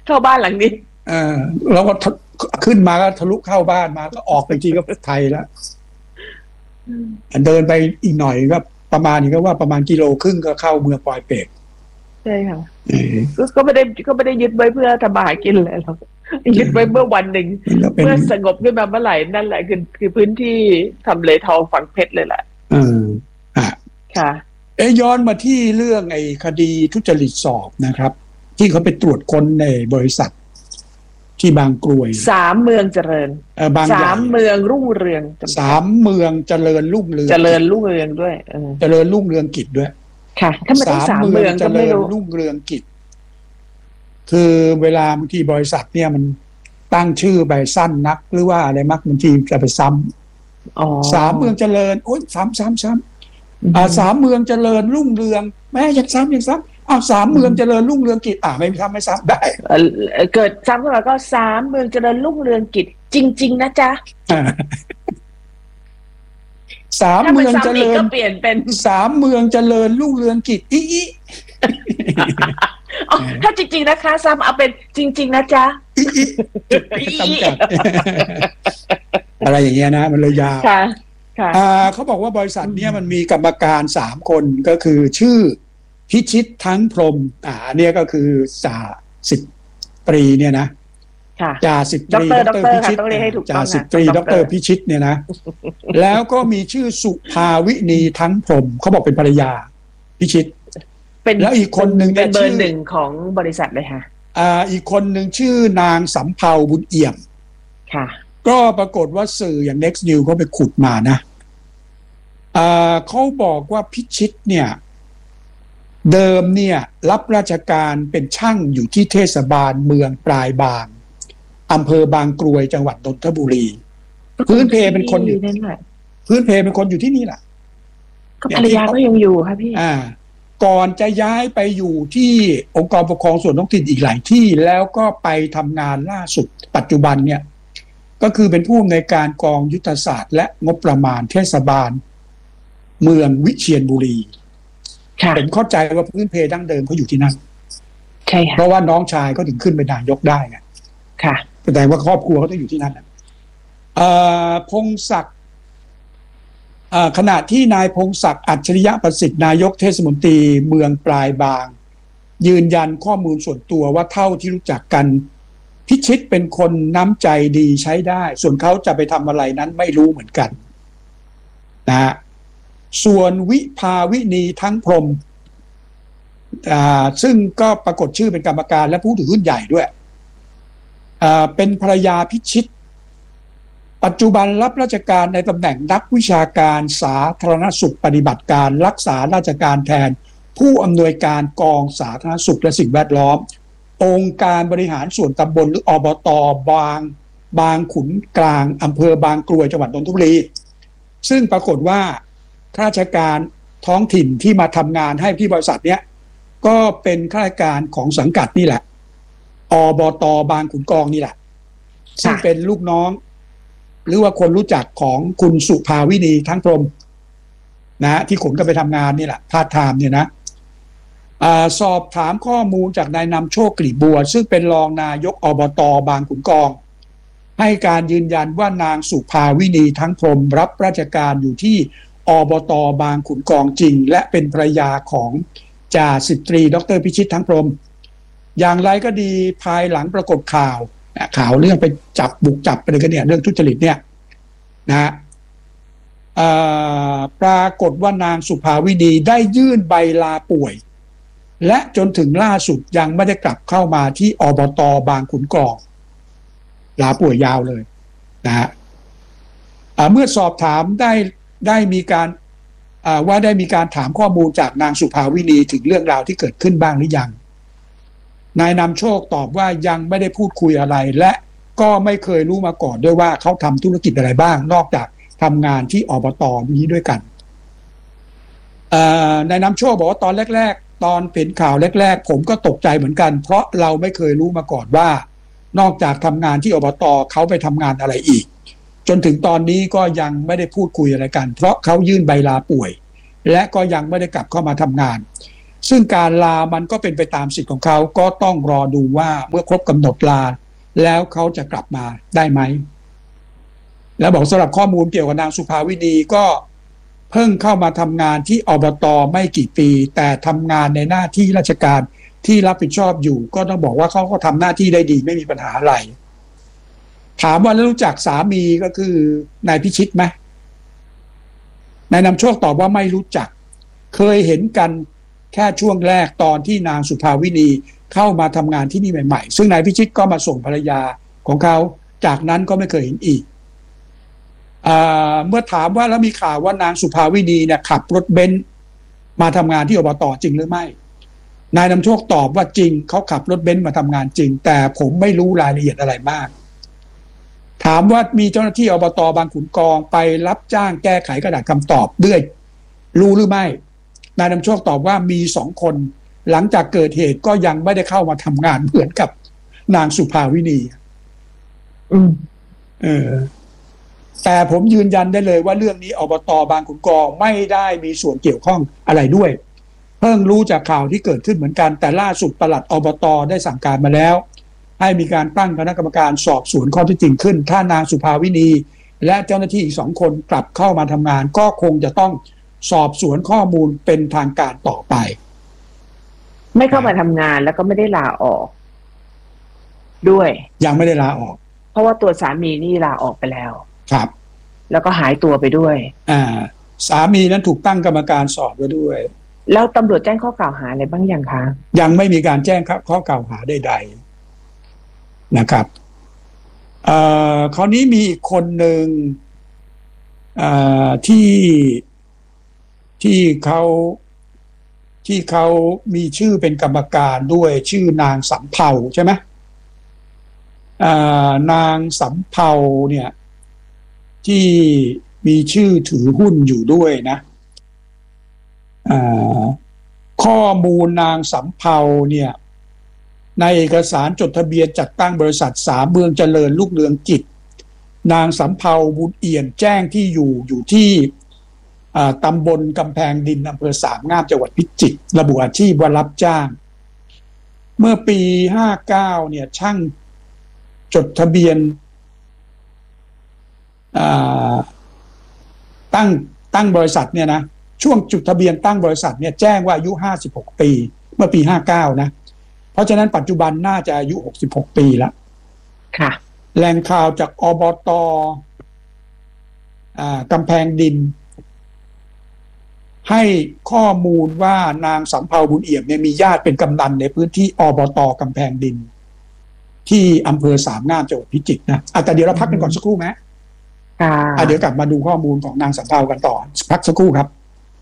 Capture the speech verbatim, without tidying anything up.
เข้าบ้านหลังนี้เออแล้วก็ขึ้นมาก็ทะลุเข้าบ้านมาก็ออกไปทีก็ไทยแล้วเดินไปอีกหน่อยก็ประมาณนี้ก็ว่าประมาณกิโลครึ่งก็เข้าเมืองปอยเปตใช่ค่ะก็ไม่ได้ก็ไม่ได้ยึดไว้เพื่อทำมาหากินเลยหรอกยึดไว้เมื่อวันหนึ่งเมื่อสงบขึ้นมาเมื่อไหร่นั่นแหละคือคือพื้นที่ทำเลทองฝังเพชรเลยแหละอืมอ่ะค่ะเอ้ย้อนมาที่เรื่องไอ้คดีทุจริตสอบนะครับที่เขาไปตรวจค้นในบริษัทที่บางกรวยสามเมืองเจริญเออบางสามเมืองรุ่งเรืองสามเมืองเจริญรุ่งเรืองเจริญรุ่งเรืองด้วยเออเจริญรุ่งเรืองกิจด้วยค่ะถ้ามันต้องสามเมืองก็ไม่รู้รุ่งเรืองกิจคือเวลาบางทีบริษัทเนี่ยมันตั้งชื่อไปสั้นนักหรือว่าอะไรมักบางทีจะไปซ้ำอ๋อสามเมืองเจริญโอ๊ยซ้ำซ้ำซ้ำอ่าสามเมืองเจริญรุ่งเรืองแม้ยังซ้ำยังซ้ำอ้าวสามเมืองเจริญรุ่งเรืองกิจอ่าไม่ซ้ำไม่ซ้ำได้เกิดซ้ำขึ้นมาก็สามเมืองเจริญรุ่งเรืองกิจจริงๆนะจ๊ะสามเมืองเจริญก็เปลี่ยนเป็นสามเมืองเจริญรุ่งเรืองกิจอีอีถ้าจริงๆนะคะซ้ำเอาเป็นจริงๆนะจ๊ะอีอีอะไรอย่างเงี้ยนะมันเลยยาวค่ะค่ะเขาบอกว่าบริษัทเนี้ยมันมีกรรมการสามคนก็คือชื่อพิชิตทั้งพรหมอ่าเนี่ยก็คือจ่าสิบตรีเนี่ยนะจ่าสิบตรีดรพิชิตจ่าสิบตรีดรพิชิตเนี่ยนะแล้วก็มีชื่อสุภาวินีทั้งพรหมเขาบอกเป็นภรรยาพิชิตแล้วอีกคนหนึ่งเป็นเบอร์หนึ่งของบริษัทเลยค่ะอ่าอีกคนหนึ่งชื่อนางสำเภาบุญเอี่ยมค่ะก็ปรากฏว่าสื่ออย่าง Next News เขาไปขุดมานะอ่าเขาบอกว่าพิชิตเนี่ยเดิมเนี่ยรับราชการเป็นช่างอยู่ที่เทศบาลเมืองปลายบางอำเภอบางกรวยจังหวัดนนทบุรีพื้นเพเป็นคนอยู่พื้นเพเป็นคนอยู่ที่นี่แหละก็ภรรยาก็ยังอยู่ค่ะพี่อ่าก่อนจะย้ายไปอยู่ที่องค์กรปกครองส่วนท้องถิ่นอีกหลายที่แล้วก็ไปทำงานล่าสุดปัจจุบันเนี่ยก็คือเป็นผู้อำนวยการกองยุทธศาสตร์และงบประมาณเทศบาลเมืองวิเชียรบุรีเป็นเข้าใจว่าพื้นเพดั้งเดิมเขาอยู่ที่นั่นใช่ค่ะเพราะว่าน้องชายก็ถึงขึ้นเป็นนายกได้ไงค่ะแสดงว่าครอบครัวเขาต้องอยู่ที่นั่นเอ่อพงศักดิ์ขณะที่นายพงศักดิ์อัจฉริยะประสิทธิ์นายกเทศมนตรีเมืองปลายบางยืนยันข้อมูลส่วนตัวว่าเท่าที่รู้จักกันพิชิตเป็นคนน้ำใจดีใช้ได้ส่วนเขาจะไปทำอะไรนั้นไม่รู้เหมือนกันนะฮะส่วนวิภาวินีทั้งพรหมอ่าซึ่งก็ปรากฏชื่อเป็นกรรมการและผู้ถือหุ้นใหญ่ด้วยอ่าเป็นภรรยาพิชิตปัจจุบันรับราชการในตำแหน่งนักวิชาการสาธารณสุขปฏิบัติการรักษาราชการแทนผู้อำนวยการกองสาธารณสุขและสิ่งแวดล้อมองค์การบริหารส่วนตำบลหรืออบต.บางบางขุนกลางอำเภอบางกรวยจังหวัดนนทบุรีซึ่งปรากฏว่าข้าราชการท้องถิ่นที่มาทำงานให้ที่บริษัทเนี้ยก็เป็นข้าราชการของสังกัดนี่แหละอบต.บางขุนกองนี่แหละซึ่งเป็นลูกน้องหรือว่าคนรู้จักของคุณสุภาวินีทั้งพรหมนะที่ขนกันไปทำงานนี่แหละพาร์ทไทม์เนี่ยนะสอบถามข้อมูลจากนายนำโชคกลีบบัวซึ่งเป็นรองนายกอบต.บางขุนกองให้การยืนยันว่านางสุภาวินีทั้งพรหมรับราชการอยู่ที่อบต.บางขุนกองจริงและเป็นภรรยาของจ่าสิบตรีดร.พิชิตทั้งพรหมอย่างไรก็ดีภายหลังปรากฏข่าวข่าวเรื่องไปจับบุกจับอะไรกันเนี่ยเรื่องทุจริตเนี่ยนะปรากฏว่านางสุภาวินีได้ยื่นใบลาป่วยและจนถึงล่าสุดยังไม่ได้กลับเข้ามาที่อบต.บางขุนกองลาป่วยยาวเลยนะฮะเมื่อสอบถามได้ได้มีการว่าได้มีการถามข้อมูลจากนางสุภาวินีถึงเรื่องราวที่เกิดขึ้นบ้างหรือยังนายนำโชคตอบว่ายังไม่ได้พูดคุยอะไรและก็ไม่เคยรู้มาก่อนด้วยว่าเขาทำธุรกิจอะไรบ้างนอกจากทำงานที่อบต.นี้ด้วยกันนายนำโชคบอกว่าตอนแรกๆตอนเป็นข่าวแรกๆผมก็ตกใจเหมือนกันเพราะเราไม่เคยรู้มาก่อนว่านอกจากทำงานที่อบต.เขาไปทำงานอะไรอีกจนถึงตอนนี้ก็ยังไม่ได้พูดคุยอะไรกันเพราะเขายื่นใบลาป่วยและก็ยังไม่ได้กลับเข้ามาทำงานซึ่งการลามันก็เป็นไปตามสิทธิ์ของเขาก็ต้องรอดูว่าเมื่อครบกำหนดลาแล้วเขาจะกลับมาได้ไหมแล้วบอกสำหรับข้อมูลเกี่ยวกับนางสุภาวินีก็เพิ่งเข้ามาทำงานที่อบต.ไม่กี่ปีแต่ทำงานในหน้าที่ราชการที่รับผิดชอบอยู่ก็ต้องบอกว่าเขาก็ทำหน้าที่ได้ดีไม่มีปัญหาอะไรถามว่าแล้วรู้จักสามีก็คือนายพิชิตไหมนายนำโชคตอบว่าไม่รู้จักเคยเห็นกันแค่ช่วงแรกตอนที่นางสุภาวินีเข้ามาทำงานที่นี่ใหม่ๆซึ่งนายพิชิตก็มาส่งภรรยาของเขาจากนั้นก็ไม่เคยเห็นอีกเมื่อถามว่าแล้วมีข่าวว่านางสุภาวินีเนี่ยขับรถเบนซ์มาทำงานที่อบต.จริงหรือไม่นายนำโชคตอบว่าจริงเขาขับรถเบนซ์มาทำงานจริงแต่ผมไม่รู้รายละเอียดอะไรมากถามว่ามีเจ้าหน้าที่อบต.บางขุนกองไปรับจ้างแก้ไขกระดาษคำตอบด้วยรู้หรือไม่นายนำโชคตอบว่ามีสองคนหลังจากเกิดเหตุก็ยังไม่ได้เข้ามาทำงานเหมือนกับนางสุภาวินีอืมเออแต่ผมยืนยันได้เลยว่าเรื่องนี้อบต.บางขุนกองไม่ได้มีส่วนเกี่ยวข้องอะไรด้วยเพิ่งรู้จากข่าวที่เกิดขึ้นเหมือนกันแต่ล่าสุดปลัดอบต.ได้สั่งการมาแล้วให้มีการตั้งคณะกรรมการสอบสวนข้อเท็จจริงขึ้นถ้านางสุภาวินีและเจ้าหน้าที่อีกสองคนกลับเข้ามาทำงานก็คงจะต้องสอบสวนข้อมูลเป็นทางการต่อไปไม่เข้ามาทำงานแล้วก็ไม่ได้ลาออกด้วยยังไม่ได้ลาออกเพราะว่าตัวสามีนี่ลาออกไปแล้วครับแล้วก็หายตัวไปด้วยอ่าสามีนั้นถูกตั้งกรรมการสอบไว้ด้วยแล้วตำรวจแจ้งข้อกล่าวหาอะไรบ้างยังคะยังไม่มีการแจ้งข้อกล่าวหาใดๆนะครับเอ่อคราวนี้มีอีกคนหนึ่งเอ่อที่ที่เขาที่เขามีชื่อเป็นกรรมการด้วยชื่อนางสำเภาใช่ไหมนางสำเภาเนี่ยที่มีชื่อถือหุ้นอยู่ด้วยนะข้อมูลนางสำเภาเนี่ยในเอกสารจดทะเบียนจัดตั้งบริษัทสามเมืองเจริญรุ่งเรืองกิจนางสำเภาบุญเอี่ยมแจ้งที่อยู่อยู่ที่ตำบลกำแพงดินอำเภอสามงามจังหวัดพิจิตรระบุอาชีพว่ารับจ้างเมื่อปีห้าเก้าเนี่ยช่างจดทะเบียนตั้งตั้งบริษัทเนี่ยนะช่วงจดทะเบียนตั้งบริษัทเนี่ยแจ้งว่าอายุห้าสิบหกปีเมื่อปีห้าเก้านะเพราะฉะนั้นปัจจุบันน่าจะอายุหกสิบหกปีแล้วค่ะแหล่งข่าวจากอบต.กำแพงดินให้ข้อมูลว่านางสำเภาบุญเอี่ยมเนี่ยมีญาติเป็นกำนันในพื้นที่อบต.กำแพงดินที่อำเภอสามงามจังหวัดพิจิตรนะอ่ะแต่เดี๋ยวเราพักกันก่อนสักครู่ไหมอ่าเดี๋ยวกลับมาดูข้อมูลของนางสำเภากันต่อพักสักครู่ครับ